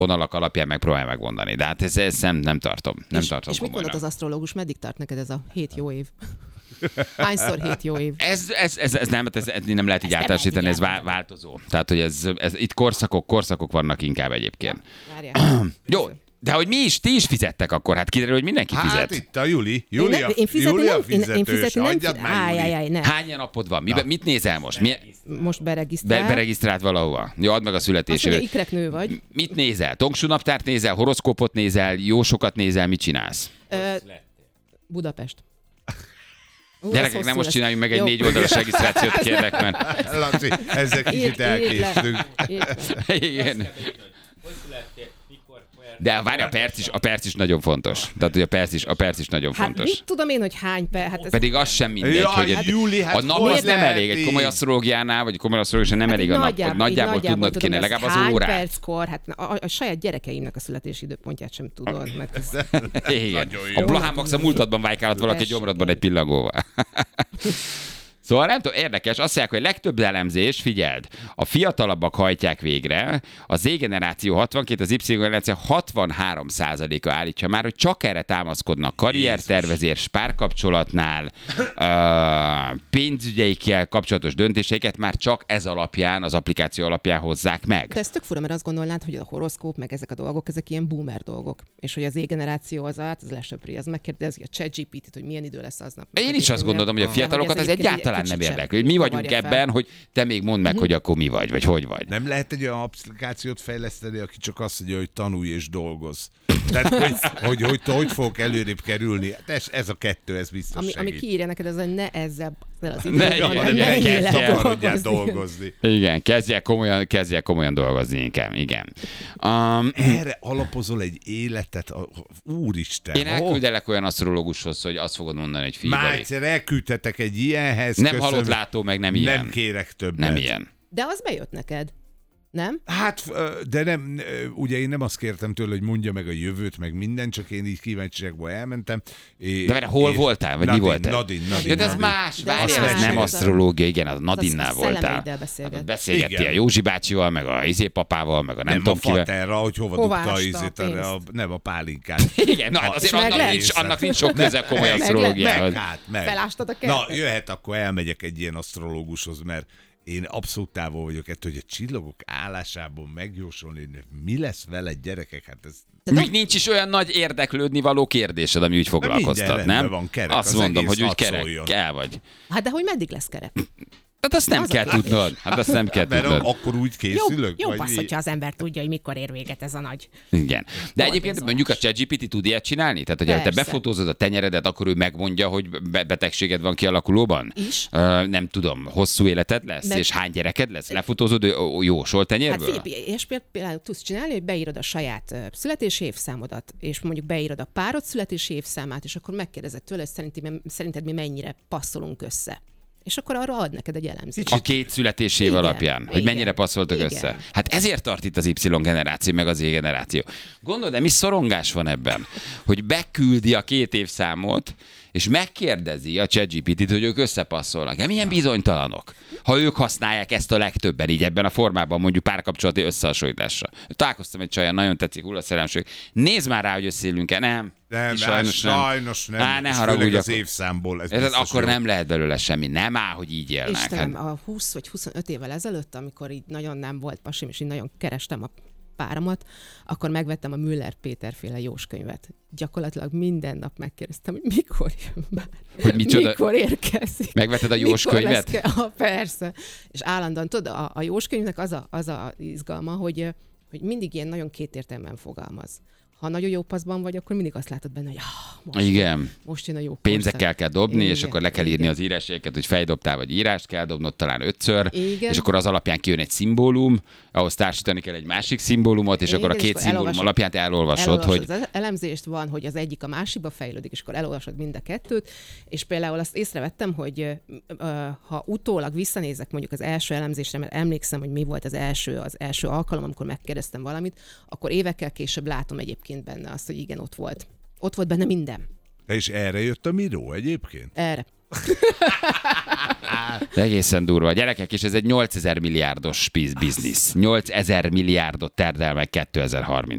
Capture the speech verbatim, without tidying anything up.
vonalak alapján megpróbálja megmondani. De hát ezt, ezt nem, nem tartom. Nem és, tartom és mit mondott az asztrológus? Meddig tart neked ez a hét jó év? Hányszor hét jó év? Ez, ez, ez, ez nem, ez, ez nem lehet így általánosítani, ez vá- változó. Tehát, hogy ez, ez, itt korszakok, korszakok vannak inkább egyébként. Jó, de hogy mi is, ti is fizettek akkor, hát kiderül, hogy mindenki fizet. Hát itt a Juli. Júlia, én, én fizetni Júlia nem, fizetős. én, én fizetni nem, Adjad már, áj, áj, áj, nem. Hány napod van? Mi, mit nézel most? Mi, Most beregisztrál. be, beregisztrált valahova. Jó, add meg a Azt születésével. mondja, ikreknő vagy. Mit nézel? Tongsú naptárt nézel, horoszkópot nézel, jósokat nézel, mit csinálsz? Ö, Budapest. Ú, Gyerekek, nem most csináljunk meg egy négy oldalas regisztrációt, kérlek, mert... Laci, ezzel kicsit elkésztünk. Igen. De várj, a perc is, a perc is nagyon fontos. Tehát, hogy a perc is, a perc is nagyon Hát fontos. mit tudom én, hogy hány perc? Hát ez... Pedig az sem mindegy, Jaj, hogy Júli, hát a nap hogy az nem lehet elég. Egy így? komoly asztrológiánál, vagy komoly asztrológiánál nem Hát elég a nap. nagyjából, Nagyjából, nagyjából tudnod tudom, kéne, hogy legalább az hány órát. perckor, hát a, a saját gyerekeimnek a születési időpontját sem tudod. Mert ez... Igen. Nagyon jó. A Blahán Max a múltadban vájkálott valaki gyomrodban egy pillangóval. Szóval nem tudom, érdekes, azt mondják, hogy legtöbb elemzés, figyeld, a fiatalabbak hajtják végre, a Z-generáció hatvankét, az Y-generáció hatvanhárom százaléka állítja már, hogy csak erre támaszkodnak karriertervezés, párkapcsolatnál, pénzügyeikkel kapcsolatos döntéseiket már csak ez alapján, az applikáció alapján hozzák meg. De ez tök fura, mert azt gondolnád, hogy a horoszkóp, meg ezek a dolgok, ezek ilyen boomer dolgok. És hogy az Z-generáció az, hát az lesöpri, az megkérdezi a ChatGPT-t, hogy milyen idő lesz aznap. Én is azt gondolom, hogy a fiatalokat ez egyáltalán nem érdekli. Hogy mi vagyunk ebben, hogy te még mondd meg, hogy akkor mi vagy, vagy hogy vagy. Nem lehet egy olyan applikációt fejleszteni, aki csak azt mondja, hogy tanulj és dolgozz. Tehát, hogy hogy, hogy, hogy, hogy fogok előrébb kerülni. Ez, ez a kettő, ez biztos ami, segít. ami kiírja neked, az, hogy ne ezzel az Ne, időben, igen, hanem ne, menjél kezdj el el, Maradjál dolgozni. dolgozni. Igen, kezdjél komolyan, kezdjél komolyan dolgozni inkább, igen. Um, Erre alapozol egy életet, a- úristen. én elküldelek olyan asztrológushoz, hogy azt fogod mondani, hogy figyelj. Már egyszer elküldtetek egy ilyenhez. Nem köszönöm. halott látó, meg nem ilyen. Nem kérek többet. Nem ilyen. De az bejött neked, nem? Hát, ö, de nem, ö, ugye én nem azt kértem tőle, hogy mondja meg a jövőt, meg minden, csak én így kíváncsiságból elmentem. És, De várj, hol és voltál, vagy Nadine, mi voltál? Nadine, Nadine, Ja, de ez Nadine. más, De várjál, az ez nem más. asztrológia, igen, az Nadinnál Az a voltál. szellemeiddel beszélget. Beszélgettél a Igen. Józsi bácsival, meg a izé papával, meg a nem, Nem, tudom a kivel. faterra, hogy hova, Hova dugta a ásta a izét, a, a, pénzt? nem a pálinkát. Igen, na, hát azért meg annak lehet. nincs, annak nincs sok köze komoly Meg lehet. asztrológiához. Meg, hát, meg. Felástad a Na, kertet? jöhet, akkor elmegyek egy ilyen asztrológushoz, mert én abszolút távol vagyok ettől, hogy a csillagok állásából megjósolni, hogy mi lesz vele, gyerekek, hát ez... Még nincs is olyan nagy érdeklődni való kérdésed, ami úgy foglalkoztat, minden nem? rendben van, kerek, Azt az mondom, egész hogy úgy hadd kerek, szóljon. kell vagy. Hát de hogy meddig lesz kerep? Hát azt nem Az a kell kérdés. tudnod. Hát azt nem kell Mert tudnod. akkor úgy készülök? Jobb, jobb vagy az, mi? hogyha az ember tudja, hogy mikor ér véget ez a nagy. Igen. De egyébként Boldogzás. mondjuk a ChatGPT tud ilyet csinálni? Tehát, hogyha te Persze. befotózod a tenyeredet, akkor ő megmondja, hogy be- betegséged van kialakulóban? Is. Ö, nem tudom, hosszú életed lesz? Meg- És hány gyereked lesz? Lefotózod ő jósol Hát tenyérből? figyelj, és például tudsz csinálni, hogy beírod a saját ö, születési évszámodat, és mondjuk beírod a párod születési évszámát, és akkor megkérdezed tőle, hogy szerinted, szerinted mi mennyire passzolunk össze. És akkor arra ad neked egy elemzést. A két születésév Igen, alapján, hogy igen, mennyire passzoltak igen. össze. Hát ezért tart itt az Y-generáció, meg az Z-generáció. Gondolod, de mi szorongás van ebben, hogy beküldi a két évszámot, és megkérdezi a ChatGPT-t, hogy ők összepasszolnak. De milyen bizonytalanok, ha ők használják ezt a legtöbben így ebben a formában, mondjuk párkapcsolati összehasonlításra. Találkoztam egy csajjal, nagyon tetszik, hullaszerelmség. Nézd már rá, hogy összeélünk-e. Nem. Nem, sajnos sajnos nem. nem. Sajnos nem. Á, ne És haragudj, főleg az akkor- évszámból. Ez Ez biztos akkor jó. nem lehet belőle semmi. Nem áll, hogy így élnek. Istenem, Hát, a húsz vagy huszonöt évvel ezelőtt, amikor így nagyon nem volt pasim, és így nagyon kerestem a páramat, akkor megvettem a Müller Péter féle Jós könyvet. Gyakorlatilag minden nap megkérdeztem, hogy mikor jön már. Hogy micsoda- Mikor érkezik. Megvetted a Jós Mikor könyvet? lesz ke- ah, persze. És állandóan, tudod, a, a Jós könyvnek az a, az a izgalma, hogy, hogy mindig ilyen nagyon kétértelműen fogalmaz. Ha nagyon jó paszban vagy, akkor mindig azt látod benne, hogy ah, most, igen. most jön a jó Pénzekkel korszak. kell dobni, és Igen, akkor le kell írni igen. az írásjegyeket, hogy feldobtál, vagy írást kell dobnod talán ötször, Igen. és akkor az alapján kijön egy szimbólum, ahhoz társítani kell egy másik szimbólumot, és Igen, akkor a és két akkor szimbólum elolvasod- alapján te elolvasod, Elolvasod hogy az elemzést, van, hogy az egyik a másikba fejlődik, és akkor elolvasod mind a kettőt, és például azt észrevettem, hogy ö, ö, ha utólag visszanézek mondjuk az első elemzésre, mert emlékszem, hogy mi volt az első, az első alkalom, amikor megkérdeztem valamit, akkor évekkel később látom egyébként benne azt, hogy igen, ott volt. Ott volt benne minden. És erre jött a Miró egyébként? Erre. de egészen durva. Gyerekek, és ez egy nyolcezer milliárdos biz- biznisz. nyolcezer milliárdot termel meg kétezer-harmincig.